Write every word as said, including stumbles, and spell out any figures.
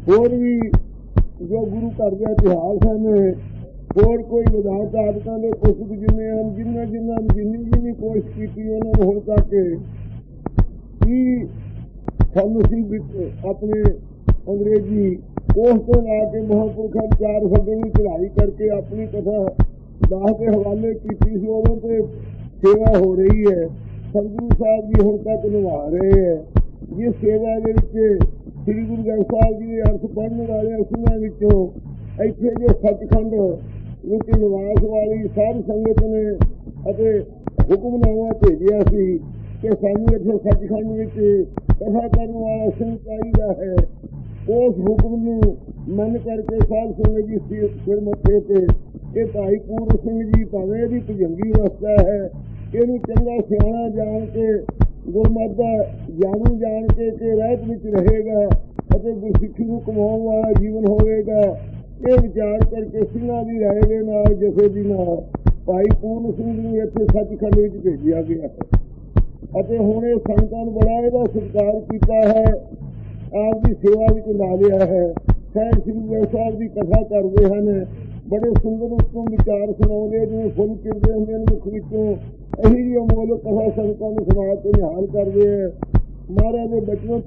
ਹੋਰ ਵੀ ਜੋ ਗੁਰੂ ਘਰ ਦੇ ਇਤਿਹਾਸ ਹਨ, ਹੋਰ ਕੋਈ ਵਿਧਾਨ ਆਦਤਾਂ ਦੇ ਪੁਸਤਕ ਜਿੰਨੇ ਹਨ, ਜਿਨ੍ਹਾਂ ਜਿਨ੍ਹਾਂ ਜਿੰਨੀ ਜਿੰਨੀ ਕੋਸ਼ਿਸ਼ ਕੀਤੀ ਉਹਨਾਂ ਨੂੰ ਹੁਣ ਤੱਕ ਕੀ ਸਾਨੂੰ ਸੀ ਆਪਣੇ ਅੰਗਰੇਜ਼ੀ ਕੋਸ਼ ਤੋਂ ਲਾ ਕੇ ਮਹਾਂਪੁਰਖਾਂ ਚਾਰ ਫੱਗਣੀ ਚੜ੍ਹਾਈ ਕਰਕੇ ਆਪਣੀ ਕਥਾ ਦਾਸ ਦੇ ਹਵਾਲੇ ਕੀਤੀ ਸੀ। ਉਦੋਂ ਤੇ ਸੇਵਾ ਹੋ ਰਹੀ ਹੈ। ਸਤਿਗੁਰੂ ਸਾਹਿਬ ਜੀ ਹੁਣ ਤੱਕ ਨਿਭਾ ਰਹੇ ਹੈ। ਜਿਸ ਸੇਵਾ ਦੇ ਵਿੱਚ ਸ੍ਰੀ ਗੁਰੂ ਗ੍ਰੰਥ ਸਾਹਿਬ ਜੀ ਦੇ ਅਰਥ ਪੜ੍ਹਨ ਵਾਲੇ ਸਿੰਘਾਂ ਵਿੱਚੋਂ ਇੱਥੇ ਜੋ ਸੱਚਖੰਡ ਵਿੱਚ ਨਿਵਾਸ ਵਾਲੀ ਸਾਧ ਸੰਗਤ ਨੇ ਅਤੇ ਹੁਕਮਨਾਮਾ ਭੇਜਿਆ ਸੀ ਕਿ ਸਾਨੂੰ ਇੱਥੇ ਸੱਚਖੰਡ ਵਿੱਚ ਕਥਾ ਕਰਨ ਵਾਲਾ ਸਿੰਘ ਚਾਹੀਦਾ ਹੈ। ਉਸ ਹੁਕਮ ਨੂੰ ਮੰਨ ਕਰਕੇ ਸਾਧ ਸੰਗਤ ਜੀ ਸਿਰ ਮੱਥੇ ਤੇ ਇਹ ਭਾਈ ਪੂਰਨ ਸਿੰਘ ਜੀ ਭਾਵੇਂ ਇਹਦੀ ਭੁਜੰਗੀ ਅਵਸਥਾ ਹੈ, ਇਹਨੂੰ ਚੰਗਾ ਸਿਆਣਾ ਜਾਣ ਕੇ ਗੁਰਮਤਿ ਦਾ ਜਾਣੂ ਜਾਣ ਕੇ ਕਿ ਰਹਿਤ ਵਿੱਚ ਰਹੇਗਾ ਅਤੇ ਗੁਰਸਿੱਖੀ ਨੂੰ ਕਮਾਉਣ ਵਾਲਾ ਜੀਵਨ ਹੋਵੇਗਾ, ਇਹ ਵਿਚਾਰ ਕਰਕੇ ਸਿੰਘਾਂ ਦੀ ਰਾਏ ਦੇ ਨਾਲ ਜਥੇ ਦੀ ਨਾਲ ਭਾਈ ਪੂਰਨ ਸਿੰਘ ਨੂੰ ਇੱਥੇ ਸੱਚਖੰਡ ਵਿੱਚ ਭੇਜਿਆ ਗਿਆ ਹੈ। ਅਤੇ ਹੁਣ ਇਹ ਸੰਗਤਾਂ ਨੂੰ ਬੜਾ ਇਹਦਾ ਸਤਿਕਾਰ ਕੀਤਾ ਹੈ, ਆਪ ਦੀ ਸੇਵਾ ਵਿੱਚ ਲਾ ਲਿਆ ਹੈ। ਸਾਹਿਬ ਸ੍ਰੀ ਗੁਰੂ ਸਾਹਿਬ ਦੀ ਕਥਾ ਕਰਦੇ ਹਨ, ਬੜੇ ਸੁੰਦਰ ਉੱਤੋਂ ਵਿਚਾਰ ਸੁਣਾਉਂਦੇ, ਜਿਵੇਂ ਫੁੱਲ ਚਿਰਦੇ ਹੁੰਦੇ ਨੇ ਮੁੱਖ ਵਿੱਚੋਂ ਇਹੀ ਜਿਹੀ ਅਮੋਲਕ ਕਥਾ ਸੰਗਤਾਂ ਨੂੰ ਸੁਣਾ ਕੇ ਨਿਹਾਲ ਕਰਦੇ ਹੈ। ਮਹਾਰਾਜ ਦੇ ਬਚਨੋਂ